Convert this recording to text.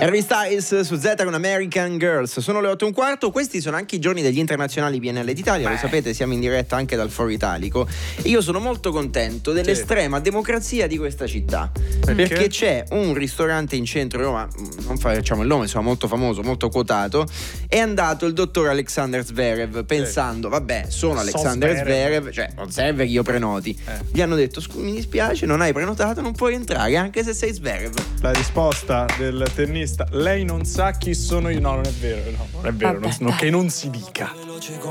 Harry Styles su Z con American Girls. Sono le 8:15. Questi sono anche i giorni degli internazionali PNL d'Italia. Lo sapete, siamo in diretta anche dal Foro Italico. E io sono molto contento dell'estrema democrazia di questa città. Perché c'è un ristorante in centro Roma, non facciamo il nome, insomma, molto famoso, molto quotato. È andato il dottor Alexander Zverev pensando, vabbè, sono Alexander Zverev, cioè non serve che io prenoti. Gli hanno detto, mi dispiace, non hai prenotato, non puoi entrare anche se sei Zverev. La risposta del tennista: lei non sa chi sono io. No, non è vero, che non si dica.